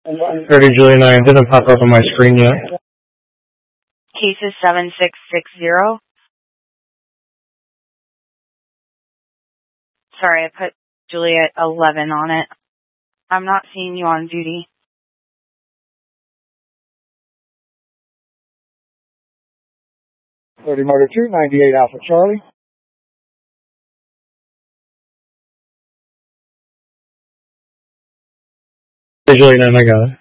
30 Juliet 9 didn't pop up on my screen yet. Case is 7660. Sorry, I put Juliet 11 on it. I'm not seeing you on duty. Motor 2, 98 Alpha Charlie. Juliet 9, I got it.